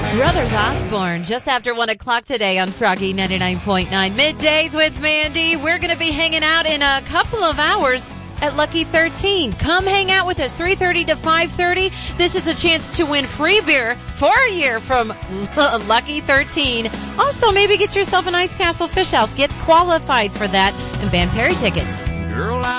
Brothers Osborne, just after 1 o'clock today on Froggy 99.9. Middays with Mandy. We're going to be hanging out in a couple of hours at Lucky 13. Come hang out with us, 3:30 to 5:30. This is a chance to win free beer for a year from Lucky 13. Also, maybe get yourself an Ice Castle Fish House. Get qualified for that and Van Perry tickets. Girl,